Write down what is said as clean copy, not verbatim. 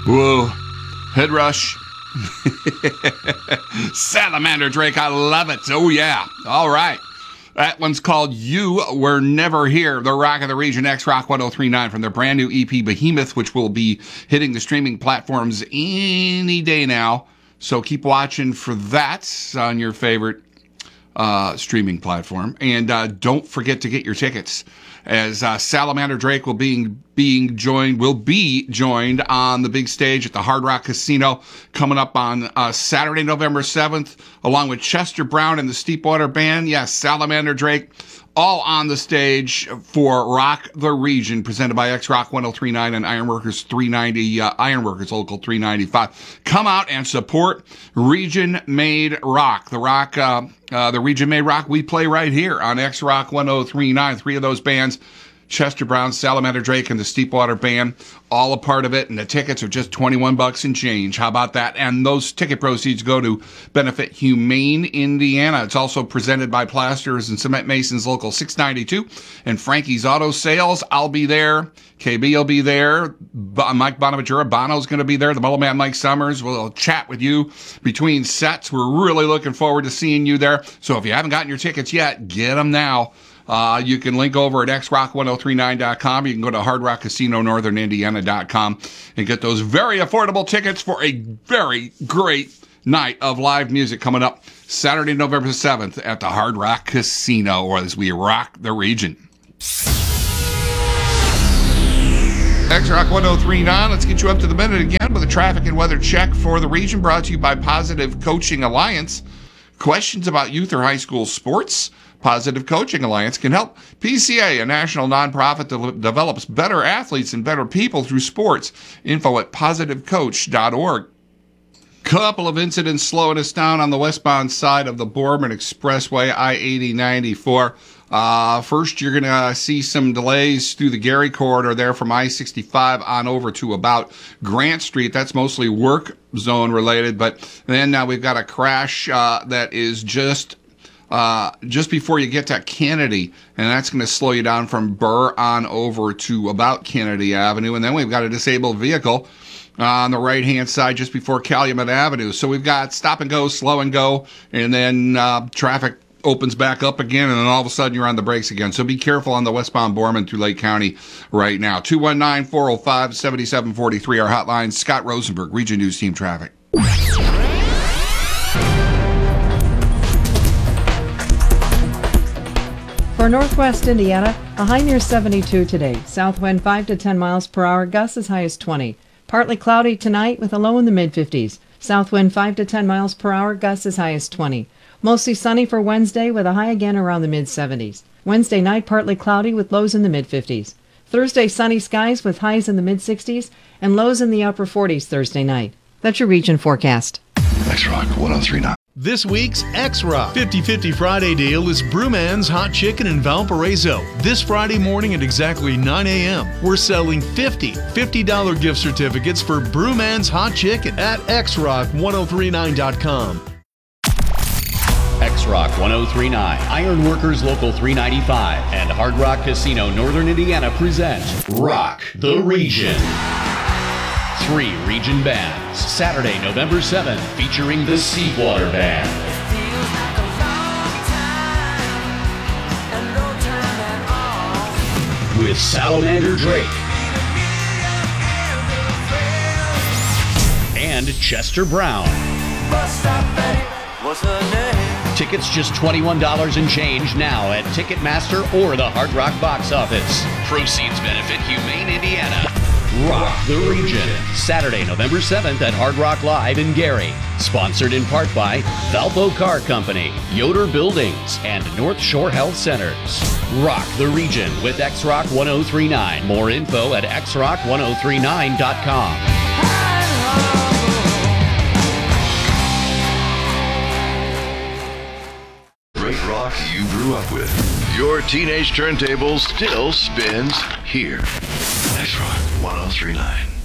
Whoa. Head rush. Salamander Drake, I love it. Oh, yeah. All right. That one's called You Were Never Here. The Rock of the Region, X-Rock 1039 from their brand new EP Behemoth, which will be hitting the streaming platforms any day now. So keep watching for that on your favorite streaming platform. And don't forget to get your tickets, as Salamander Drake will be joined on the big stage at the Hard Rock Casino coming up on Saturday, November 7th, along with Chester Brown and the Steepwater Band. Yes, Salamander Drake, all on the stage for Rock the Region, presented by X-Rock 1039 and Ironworkers 390, Ironworkers Local 395. Come out and support Region-Made Rock. The Region-Made Rock we play right here on X-Rock 1039. Three of those bands, Chester Brown, Salamander Drake, and the Steepwater Band, all a part of it, and the tickets are just $21 and change. How about that? And those ticket proceeds go to benefit Humane Indiana. It's also presented by Plasters and Cement Masons Local 692 and Frankie's Auto Sales. I'll be there. KB will be there. Mike Bonaventura, Bono's going to be there. The Mellow Man Mike Summers will chat with you between sets. We're really looking forward to seeing you there. So if you haven't gotten your tickets yet, get them now. You can link over at xrock1039.com. You can go to hardrockcasinonorthernindiana.com and get those very affordable tickets for a very great night of live music coming up Saturday, November 7th at the Hard Rock Casino, or as we rock the region. X-Rock 1039, let's get you up to the minute again with a traffic and weather check for the region, brought to you by Positive Coaching Alliance. Questions about youth or high school sports? Positive Coaching Alliance can help. PCA, a national nonprofit that develops better athletes and better people through sports. Info at positivecoach.org. Couple of incidents slowing us down on the westbound side of the Boardman Expressway, I-80-94. First, you're going to see some delays through the Gary corridor there from I-65 on over to about Grant Street. That's mostly work zone related, but then we've got a crash that is just before you get to Kennedy, and that's going to slow you down from Burr on over to about Kennedy Avenue. And then we've got a disabled vehicle on the right-hand side just before Calumet Avenue. So we've got stop and go, slow and go, and then traffic opens back up again, and then all of a sudden you're on the brakes again. So be careful on the westbound Boardman through Lake County right now. 219-405-7743, our hotline. Scott Rosenberg, Region News Team Traffic. For Northwest Indiana, a high near 72 today. South wind 5 to 10 miles per hour, gusts as high as 20. Partly cloudy tonight with a low in the mid-50s. South wind 5 to 10 miles per hour, gusts as high as 20. Mostly sunny for Wednesday with a high again around the mid-70s. Wednesday night, partly cloudy with lows in the mid-50s. Thursday, sunny skies with highs in the mid-60s and lows in the upper 40s Thursday night. That's your region forecast. X-Rock 1039. This week's X-Rock 50-50 Friday deal is Brewman's Hot Chicken in Valparaiso. This Friday morning at exactly 9 a.m., we're selling $50 gift certificates for Brewman's Hot Chicken at xrock1039.com. X-Rock 1039, Ironworkers Local 395, and Hard Rock Casino Northern Indiana present Rock the Region. 3 region bands, Saturday, November 7th, featuring the Steepwater Band. With Salamander Drake. And Chester Brown. Tickets just $21 and change now at Ticketmaster or the Hard Rock box office. Proceeds benefit Humane Indiana. Rock the Region, Saturday, November 7th at Hard Rock Live in Gary. Sponsored in part by Valpo Car Company, Yoder Buildings, and North Shore Health Centers. Rock the Region with X-Rock 1039. More info at xrock1039.com. Great rock you grew up with. Your teenage turntable still spins here. X-Rock 1039.